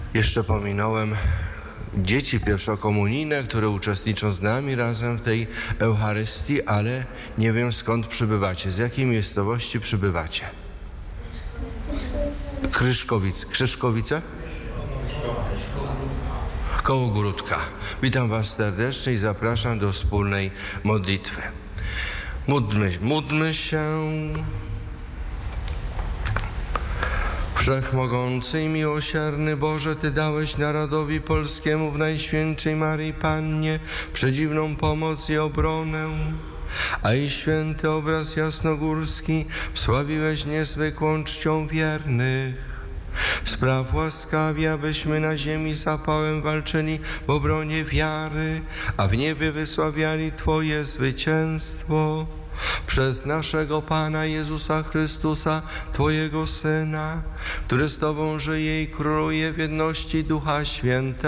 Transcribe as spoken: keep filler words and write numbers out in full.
Jeszcze pominąłem dzieci pierwszokomunijne, które uczestniczą z nami razem w tej Eucharystii, ale nie wiem, skąd przybywacie. Z jakiej miejscowości przybywacie? Kryszkowic. Krzyszkowice? Koło Gródka. Witam Was serdecznie i zapraszam do wspólnej modlitwy. Módlmy, módlmy się. Wszechmogący i miłosierny Boże, Ty dałeś narodowi polskiemu w Najświętszej Maryi Pannie przedziwną pomoc i obronę, a i święty obraz jasnogórski wsławiłeś niezwykłą czcią wiernych. Spraw łaskawie, abyśmy na ziemi zapałem walczyli w obronie wiary, a w niebie wysławiali Twoje zwycięstwo. Przez naszego Pana Jezusa Chrystusa, Twojego Syna, który z Tobą żyje i króluje w jedności Ducha Świętego,